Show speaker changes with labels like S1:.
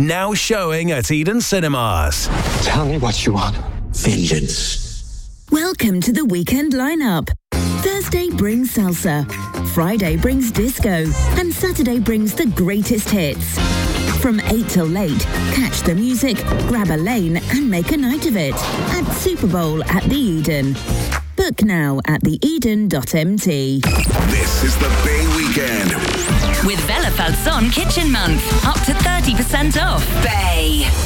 S1: now showing at Eden Cinemas.
S2: Tell me what you want. Vengeance.
S3: Welcome to the weekend lineup. Thursday brings salsa, Friday brings disco, and Saturday brings the greatest hits. From 8 till late, catch the music, grab a lane, and make a night of it at Super Bowl at the Eden. Book now at theeden.mt.
S1: This is the Bay Weekend.
S4: With Vella Falzon Kitchen Month. Up to 30% off. Bay.